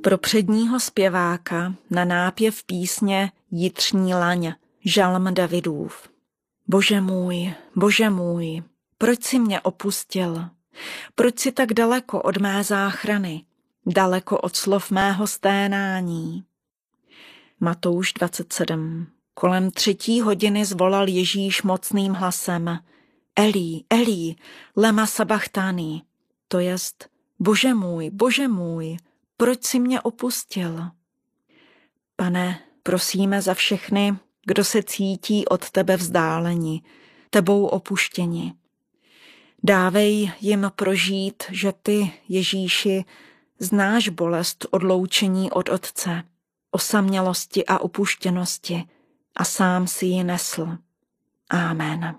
Pro předního zpěváka na nápěv písně Jitřní laň, žalm Davidův. Bože můj, proč jsi mě opustil? Proč jsi tak daleko od mé záchrany, daleko od slov mého sténání? Matouš 27. Kolem 3. hodiny zvolal Ježíš mocným hlasem: Elí, Elí, lema sabachthani, to jest: Bože můj, proč jsi mě opustil? Pane, prosíme za všechny, kdo se cítí od tebe vzdáleni, tebou opuštěni. Dávej jim prožít, že ty, Ježíši, znáš bolest odloučení od Otce, osamělosti a opuštěnosti a sám si ji nesl. Amen.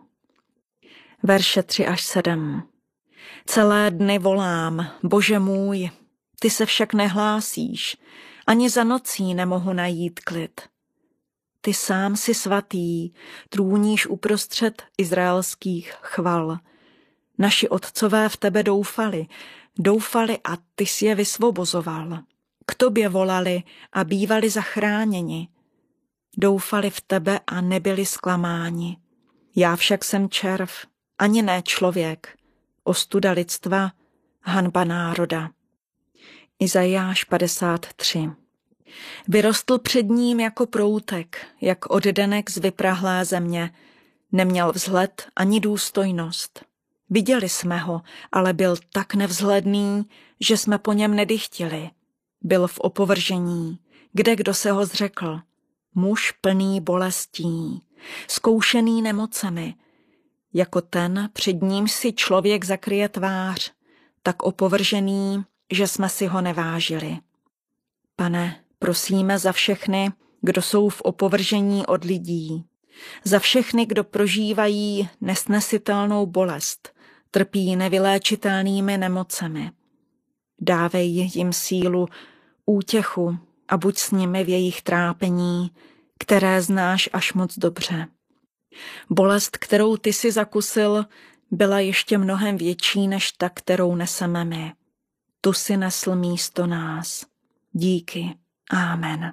Verše 3 až 7. Celé dny volám, Bože můj, ty se však nehlásíš, ani za nocí nemohu najít klid. Ty sám si svatý, trůníš uprostřed izraelských chval. Naši otcové v tebe doufali a ty jsi je vysvobozoval. K tobě volali a bývali zachráněni. Doufali v tebe a nebyli zklamáni. Já však jsem červ, ani ne člověk, ostuda lidstva, hanba národa. Izajáš 53. Vyrostl před ním jako proutek, jak oddenek z vyprahlé země. Neměl vzhled ani důstojnost. Viděli jsme ho, ale byl tak nevzhledný, že jsme po něm nedychtili. Byl v opovržení, kdo se ho zřekl. Muž plný bolestí, zkoušený nemocemi. Jako ten, před ním si člověk zakryje tvář, tak opovržený, že jsme si ho nevážili. Pane, prosíme za všechny, kdo jsou v opovržení od lidí, za všechny, kdo prožívají nesnesitelnou bolest, trpí nevyléčitelnými nemocemi. Dávej jim sílu, útěchu a buď s nimi v jejich trápení, které znáš až moc dobře. Bolest, kterou ty si zakusil, byla ještě mnohem větší než ta, kterou neseme my. Tu si nesl místo nás. Díky. Amen.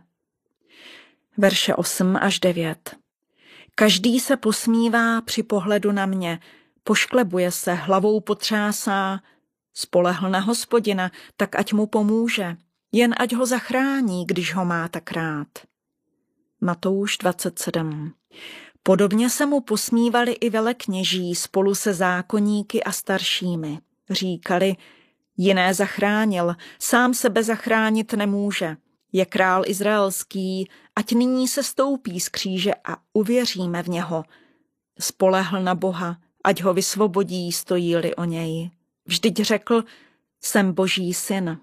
Verše 8 až 9. Každý se posmívá při pohledu na mě, pošklebuje se, hlavou potřásá, spolehl na Hospodina, tak ať mu pomůže, jen ať ho zachrání, když ho má tak rád. Matouš 27. Podobně se mu posmívali i velekněží spolu se zákonníky a staršími. Říkali: jiné zachránil, sám sebe zachránit nemůže. Je král izraelský, ať nyní se stoupí z kříže a uvěříme v něho. Spolehl na Boha, ať ho vysvobodí, stojí-li o něj. Vždyť řekl: jsem Boží syn.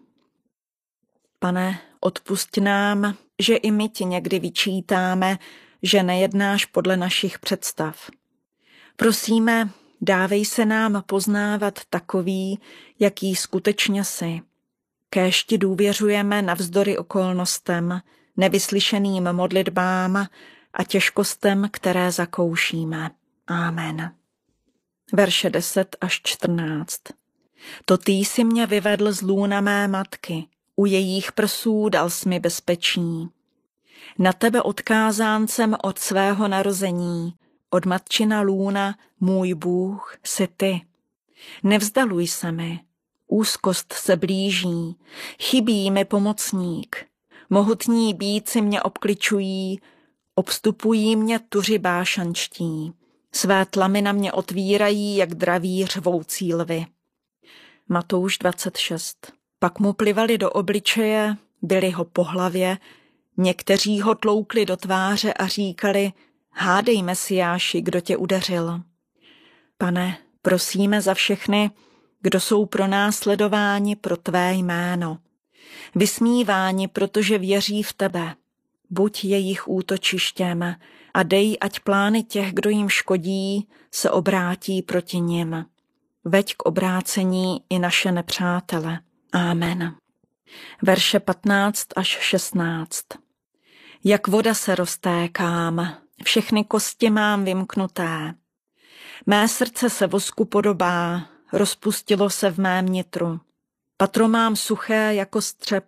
Pane, odpusť nám, že i my ti někdy vyčítáme, že nejednáš podle našich představ. Prosíme, dávej se nám poznávat takový, jaký skutečně jsi. Kéž ti důvěřujeme navzdory okolnostem, nevyslyšeným modlitbám a těžkostem, které zakoušíme. Amen. Verše 10 až 14. To ty jsi mě vyvedl z lůna mé matky, u jejích prsů dal jsi mi bezpečí. Na tebe odkázán jsem od svého narození, od matčina lůna, můj Bůh, jsi ty. Nevzdaluj se mi, úzkost se blíží, chybí mi pomocník. Mohutní bíci mě obkličují, obstupují mě tuři bášančtí. Své tlamy na mě otvírají, jak draví řvoucí lvy. Matouš 26. Pak mu plivali do obličeje, byli ho po hlavě, někteří ho tloukli do tváře a říkali: hádej, Mesiáši, kdo tě udeřil. Pane, prosíme za všechny, kdo jsou pronásledováni pro tvé jméno. Vysmíváni, protože věří v tebe. Buď jejich útočištěm a dej, ať plány těch, kdo jim škodí, se obrátí proti nim. Veď k obrácení i naše nepřátele. Amen. Verše 15 až 16. Jak voda se roztékám, všechny kosti mám vymknuté. Mé srdce se vosku podobá, rozpustilo se v mém nitru. Patro mám suché jako střep,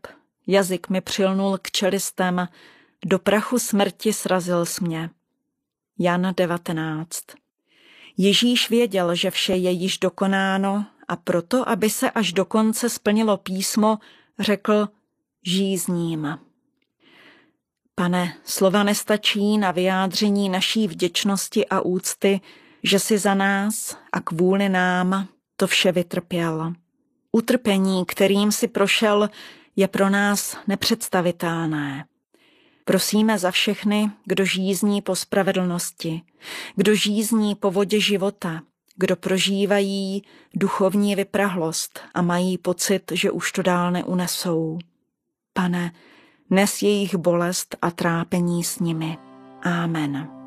jazyk mi přilnul k čelistem, do prachu smrti srazils mě. Jan 19. Ježíš věděl, že vše je již dokonáno a proto, aby se až do konce splnilo písmo, řekl: žij s ním. Pane, slova nestačí na vyjádření naší vděčnosti a úcty, že jsi za nás a kvůli nám to vše vytrpěl. Utrpení, kterým si prošel, je pro nás nepředstavitelné. Prosíme za všechny, kdo žízní po spravedlnosti, kdo žízní po vodě života, kdo prožívají duchovní vyprahlost a mají pocit, že už to dál neunesou. Pane, nes jejich bolest a trápení s nimi. Amen.